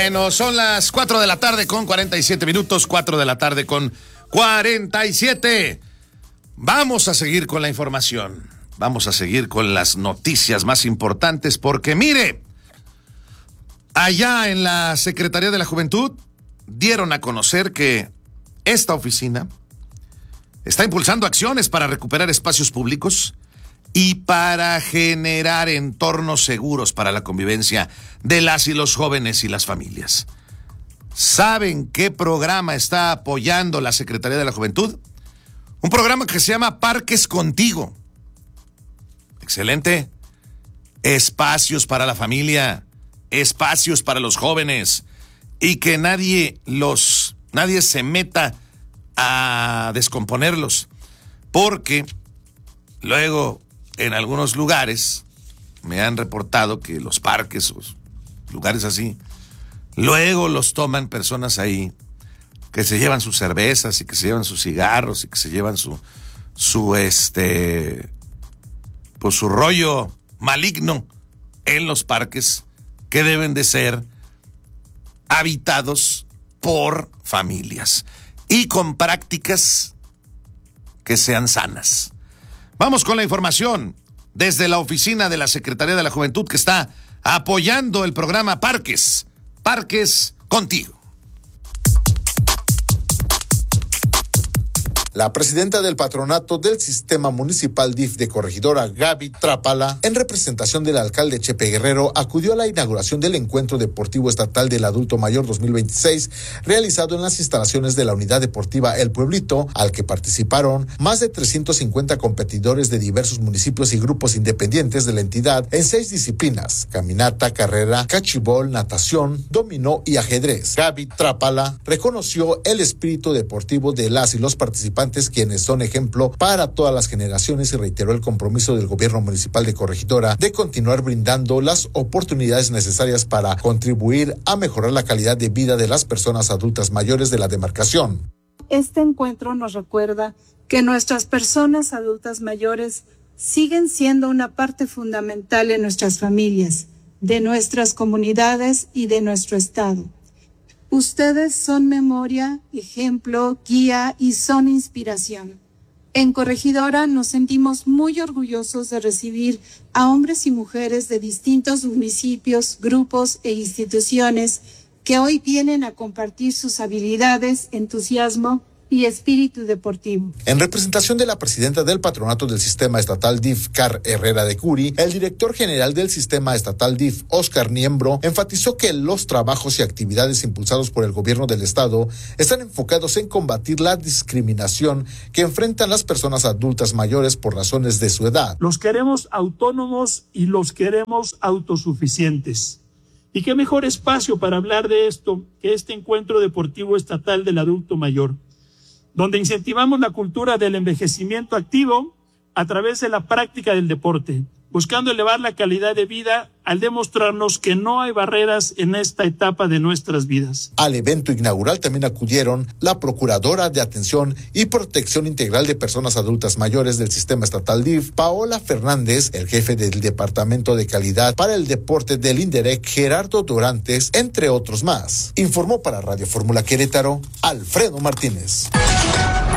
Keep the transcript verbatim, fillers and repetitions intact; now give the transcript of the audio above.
Bueno, son las cuatro de la tarde con cuarenta y siete minutos, cuatro de la tarde con cuarenta y siete. Vamos a seguir con la información, vamos a seguir con las noticias más importantes porque mire, allá en la Secretaría de la Juventud dieron a conocer que esta oficina está impulsando acciones para recuperar espacios públicos y para generar entornos seguros para la convivencia de las y los jóvenes y las familias. ¿Saben qué programa está apoyando la Secretaría de la Juventud? Un programa que se llama Parques Contigo. Excelente. Espacios para la familia, espacios para los jóvenes y que nadie los, nadie se meta a descomponerlos, porque luego en algunos lugares me han reportado que los parques o lugares así, luego los toman personas ahí que se llevan sus cervezas y que se llevan sus cigarros y que se llevan su, su este, pues su rollo maligno en los parques que deben de ser habitados por familias y con prácticas que sean sanas. Vamos con la información desde la oficina de la Secretaría de la Juventud que está apoyando el programa Parques, Parques Contigo. La presidenta del patronato del Sistema Municipal D I F de Corregidora, Gaby Trápala, en representación del alcalde Chepe Guerrero, acudió a la inauguración del Encuentro Deportivo Estatal del Adulto Mayor dos mil veintiséis, realizado en las instalaciones de la Unidad Deportiva El Pueblito, al que participaron más de trescientos cincuenta competidores de diversos municipios y grupos independientes de la entidad en seis disciplinas: caminata, carrera, cachibol, natación, dominó y ajedrez. Gaby Trápala reconoció el espíritu deportivo de las y los participantes, quienes son ejemplo para todas las generaciones, y reiteró el compromiso del gobierno municipal de Corregidora de continuar brindando las oportunidades necesarias para contribuir a mejorar la calidad de vida de las personas adultas mayores de la demarcación. Este encuentro nos recuerda que nuestras personas adultas mayores siguen siendo una parte fundamental en nuestras familias, de nuestras comunidades y de nuestro estado. Ustedes son memoria, ejemplo, guía y son inspiración. En Corregidora nos sentimos muy orgullosos de recibir a hombres y mujeres de distintos municipios, grupos e instituciones que hoy vienen a compartir sus habilidades, entusiasmo y espíritu deportivo. En representación de la presidenta del patronato del Sistema Estatal D I F, Car Herrera de Curi, el director general del Sistema Estatal D I F, Oscar Niembro, enfatizó que los trabajos y actividades impulsados por el gobierno del estado están enfocados en combatir la discriminación que enfrentan las personas adultas mayores por razones de su edad. Los queremos autónomos y los queremos autosuficientes. Y qué mejor espacio para hablar de esto que este Encuentro Deportivo Estatal del Adulto Mayor, donde incentivamos la cultura del envejecimiento activo a través de la práctica del deporte, buscando elevar la calidad de vida al demostrarnos que no hay barreras en esta etapa de nuestras vidas. Al evento inaugural también acudieron la Procuradora de Atención y Protección Integral de Personas Adultas Mayores del Sistema Estatal D I F, Paola Fernández, el jefe del Departamento de Calidad para el Deporte del INDEREC, Gerardo Dorantes, entre otros más. Informó para Radio Fórmula Querétaro, Alfredo Martínez.